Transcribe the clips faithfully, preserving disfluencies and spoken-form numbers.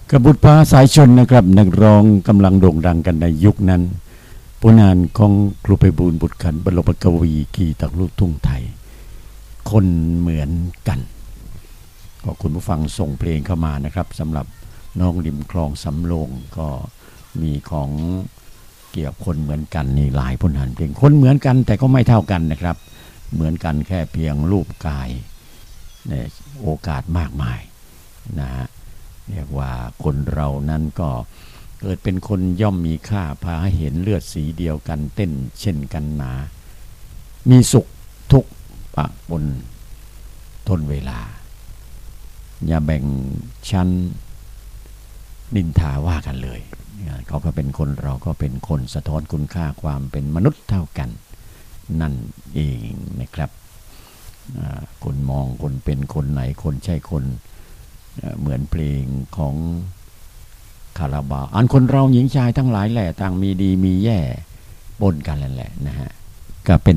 กบุตรพาสายชนนะครับนักร้องกำลังโด่งดังกันในยุคนั้นผลงานของครูไพบูลย์บุตรขันธ์บรมกวีกีตาลูกทุ่งไทยคนเหมือนกันก็คุณผู้ฟังส่งเพลงเข้ามานะครับสำหรับน้องริมคลองสำโรงก็มีของเกี่ยวคนเหมือนกันนี่หลายผลงานเพลงคนเหมือนกันแต่ก็ไม่เท่ากันนะครับเหมือนกันแค่เพียงรูปกายในโอกาสมากมายนะฮะเรียกว่าคนเรานั้นก็เกิดเป็นคนย่อมมีค่าพาให้เห็นเลือดสีเดียวกันเต้นเช่นกันหนามีสุขทุกข์ปะปนทนเวลาอย่าแบ่งชั้นนินทาว่ากันเลยเขาก็เป็นคนเราก็เป็นคนสะท้อนคุณค่าความเป็นมนุษย์เท่ากันนั่นเองนะครับคนมองคนเป็นคนไหนคนใช่คนเหมือนเพลงของคาราบาวอันคนเราหญิงชายทั้งหลายแหละต่างมีดีมีแย่ปนกันแหละนะฮะก็เป็น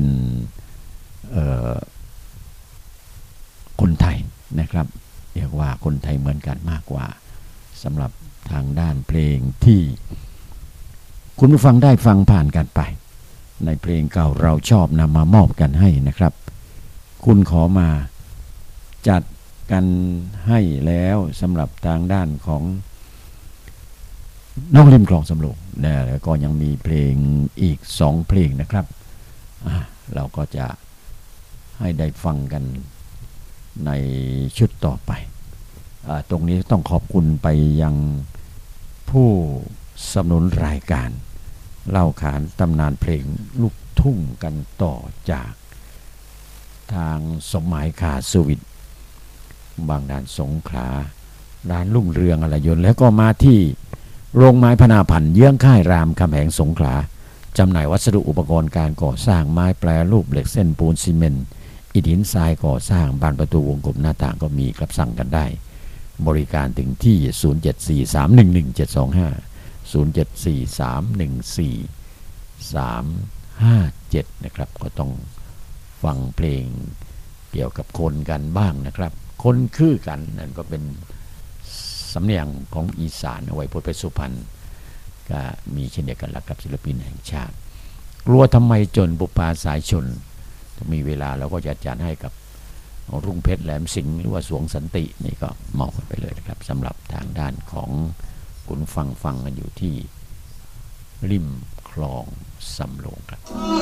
คนไทยนะครับเรียกว่าคนไทยเหมือนกันมากกว่าสำหรับทางด้านเพลงที่คุณผู้ฟังได้ฟังผ่านกันไปในเพลงเก่าเราชอบนำมามอบกันให้นะครับคุณขอมาจัดกันให้แล้วสำหรับทางด้านของน้องริมคลองสำโรงนะแล้วก็ยังมีเพลงอีกสองเพลงนะครับเราก็จะให้ได้ฟังกันในชุดต่อไปตรงนี้ต้องขอบคุณไปยังผู้สนับสนุนรายการเล่าขานตำนานเพลงลูกทุ่งกันต่อจากทางสมหมายขาสุวิทย์บางด่านสงขลาร้านรุ่งเรืองอะไรยนต์แล้วก็มาที่โรงไม้พนาพันธ์เยื้องค่ายรามคำแหงสงขลาจำหน่ายวัสดุอุปกรณ์การก่อสร้างไม้แปรรูปเหล็กเส้นปูนซีเมนต์อิฐหินทรายก่อสร้างบานประตูวงกลมหน้าต่างก็มีครับสั่งกันได้บริการถึงที่ศูนย์ เจ็ด สี่ สาม หนึ่ง หนึ่ง เจ็ด สอง ห้า ศูนย์ เจ็ด สี่ สาม หนึ่ง สี่ สาม ห้า เจ็ดนะครับก็ต้องฟังเพลงเกี่ยวกับคนกันบ้างนะครับคนคือกันนั่นก็เป็นสำเนียงของอีสานเอาไว้พูดไปสุพรรณก็มีเช่นเดียวกันละกับศิลปินแห่งชาติกลัวทำไมจนบุปผาสายชนถ้ามีเวลาเราก็จะจัดให้กับรุ่งเพชรแหลมสิงห์หรือว่าสวงสันตินี่ก็มอบไปเลยนะครับสำหรับทางด้านของคุณฟังฟังกันอยู่ที่ริมคลองสำโรงครับ